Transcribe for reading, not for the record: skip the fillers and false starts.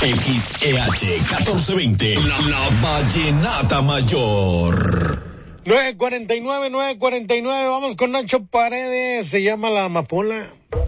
XEH 1420, la Vallenata Mayor. 9:49, vamos con Nacho Paredes, se llama La Amapola.